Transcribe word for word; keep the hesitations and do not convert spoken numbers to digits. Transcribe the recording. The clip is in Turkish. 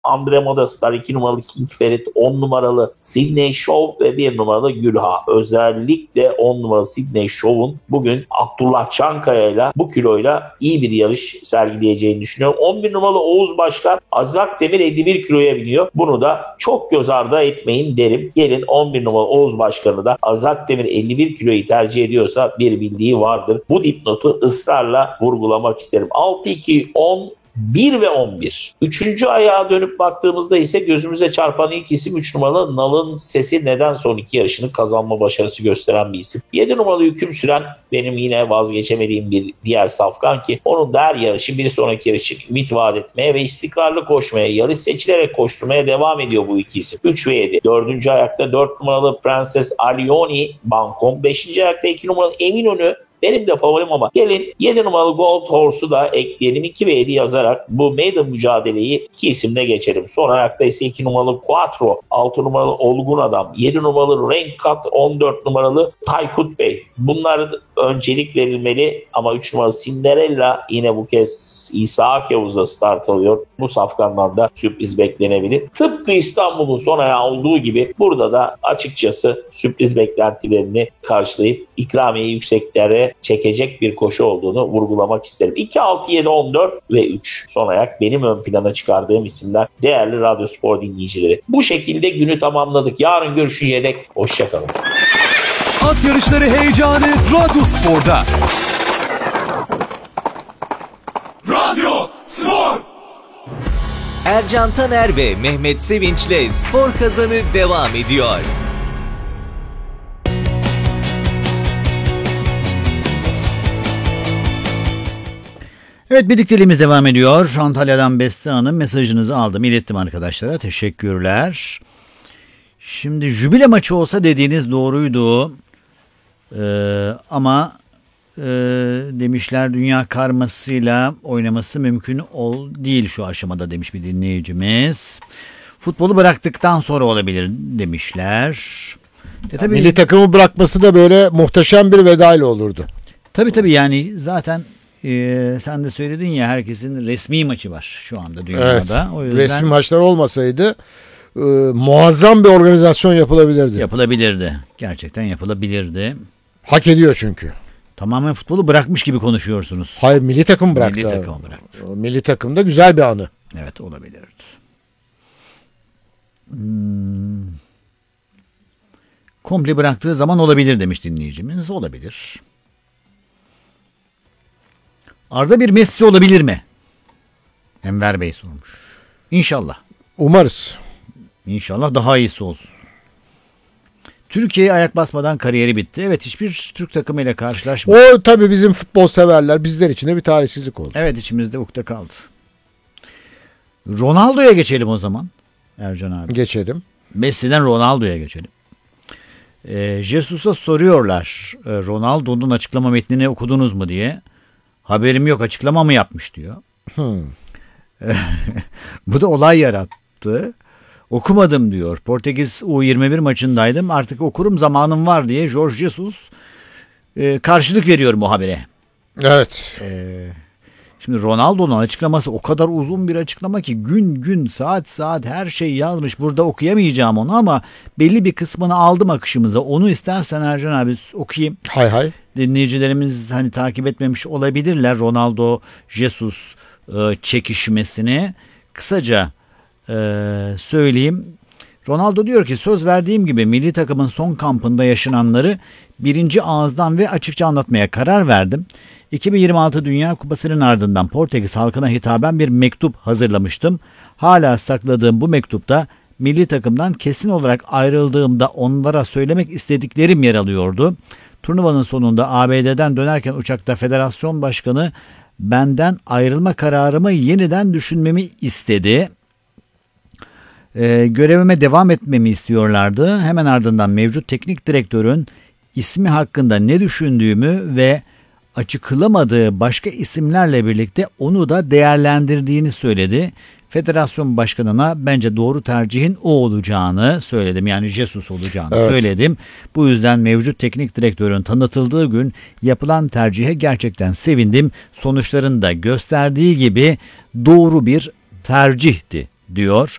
Andre Modestar, iki numaralı King Ferit, on numaralı Sydney Show ve bir numaralı Gülha. Özellikle on numaralı Sydney Show'un bugün Abdullah Çankaya ile bu kiloyla iyi bir yarış sergileyeceğini düşünüyorum. on bir numaralı Oğuz Başkan, Aziz Akdemir elli bir kiloya biniyor. Bunu da çok göz ardı etmeyin derim. Gelin on bir numaralı Oğuz Başkanı da Aziz Akdemir elli bir kiloyu tercih ediyorsa bir bildiği vardır. Bu dipnotu ısrarla vurgulamak isterim. altı iki on bir ve on bir. Üçüncü ayağa dönüp baktığımızda ise gözümüze çarpan ilk isim üç numaralı Nal'ın Sesi, neden son iki yarışını kazanma başarısı gösteren bir isim. yedi numaralı Hüküm Süren benim yine vazgeçemediğim bir diğer safkan ki onun da her yarışı bir sonraki yarışı ümit vaat etmeye ve istikrarlı koşmaya, yarış seçilerek koşturmaya devam ediyor bu iki isim. üç ve yedi. Dördüncü ayakta dört numaralı Prenses Alioni Bankom. Beşinci ayakta iki numaralı Eminönü benim de favorim ama gelin yedi numaralı Gold Horse'u da ekleyelim. iki ve yedi yazarak bu maiden mücadeleyi iki isimle geçelim. Son ayakta ise iki numaralı Quattro, altı numaralı Olgun Adam, yedi numaralı Raincut, on dört numaralı Taykut Bey. Bunlar öncelik verilmeli ama üç numaralı Cinderella yine bu kez İsa Akyavuz'da start alıyor. Bu safkandan da sürpriz beklenebilir. Tıpkı İstanbul'un son ayağı olduğu gibi burada da açıkçası sürpriz beklentilerini karşılayıp ikramiye yükseklere çekecek bir koşu olduğunu vurgulamak isterim. iki, altı, yedi, on dört ve üç son ayak benim ön plana çıkardığım isimler değerli Radyo Spor dinleyicileri. Bu şekilde günü tamamladık. Yarın görüşünceye dek hoşçakalın. At yarışları heyecanı Radyo Spor'da. Radyo Spor. Ercan Taner ve Mehmet Sevinç'le Spor Kazanı devam ediyor. Evet, birlikteliğimiz devam ediyor. Antalya'dan Beste Hanım, mesajınızı aldım, ilettim arkadaşlara. Teşekkürler. Şimdi jübile maçı olsa dediğiniz doğruydu. Ee, ama e, demişler dünya karmasıyla oynaması mümkün ol değil şu aşamada demiş bir dinleyicimiz. Futbolu bıraktıktan sonra olabilir demişler. E tabii, milli takımı bırakması da böyle muhteşem bir vedayla olurdu. Tabii tabii, yani zaten e, sen de söyledin ya, herkesin resmi maçı var şu anda dünyada. Evet, o yüzden resmi maçlar olmasaydı e, muazzam bir organizasyon yapılabilirdi. Yapılabilirdi. Gerçekten yapılabilirdi. Hak ediyor çünkü. Tamamen futbolu bırakmış gibi konuşuyorsunuz. Hayır, milli takım bıraktı. Milli takım bıraktı. O milli takım da güzel bir anı. Evet, olabilirdi. Hmm. Komple bıraktığı zaman olabilir demiş dinleyicimiz. Olabilir. Arda bir Messi olabilir mi? Enver Bey sormuş. İnşallah. Umarız. İnşallah daha iyisi olsun. Türkiye'ye ayak basmadan kariyeri bitti. Evet, hiçbir Türk takımıyla karşılaşmadı. O tabii bizim futbol severler, bizler için de bir talihsizlik oldu. Evet, içimizde ukde kaldı. Ronaldo'ya geçelim o zaman. Ercan abi. Geçelim. Messi'den Ronaldo'ya geçelim. Ee, Jesus'a soruyorlar, Ronaldo'nun açıklama metnini okudunuz mu diye. Haberim yok, açıklama mı yapmış diyor. Hmm. Bu da olay yarattı. Okumadım diyor. Portekiz U yirmi bir maçındaydım. Artık okurum, zamanım var diye Jorge Jesus e, karşılık veriyor bu habere. Evet. E, şimdi Ronaldo'nun açıklaması o kadar uzun bir açıklama ki gün gün saat saat her şey yazmış. Burada okuyamayacağım onu ama belli bir kısmını aldım akışımıza. Onu istersen Ercan abi okuyayım. Hay hay. Dinleyicilerimiz hani takip etmemiş olabilirler Ronaldo Jesus e, çekişmesini. Kısaca Ee, söyleyeyim. Ronaldo diyor ki, söz verdiğim gibi milli takımın son kampında yaşananları birinci ağızdan ve açıkça anlatmaya karar verdim. iki bin yirmi altı Dünya Kupası'nın ardından Portekiz halkına hitaben bir mektup hazırlamıştım. Hala sakladığım bu mektupta milli takımdan kesin olarak ayrıldığımda onlara söylemek istediklerim yer alıyordu. Turnuvanın sonunda A B D'den dönerken uçakta federasyon başkanı benden ayrılma kararımı yeniden düşünmemi istedi. Ee, görevime devam etmemi istiyorlardı. Hemen ardından mevcut teknik direktörün ismi hakkında ne düşündüğümü ve açıklamadığı başka isimlerle birlikte onu da değerlendirdiğini söyledi. Federasyon başkanına bence doğru tercihin o olacağını söyledim. Yani Jesus olacağını evet. söyledim. Bu yüzden mevcut teknik direktörün tanıtıldığı gün yapılan tercihe gerçekten sevindim. Sonuçların da gösterdiği gibi doğru bir tercihti diyor.